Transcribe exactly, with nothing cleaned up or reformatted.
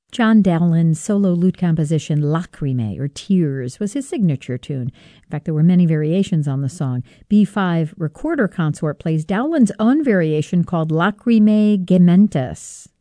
John Dowland's solo lute composition Lacrimae, or Tears, was his signature tune. In fact, there were many variations on the song. B five Recorder Consort plays Dowland's own variation called Lacrimae Gementes.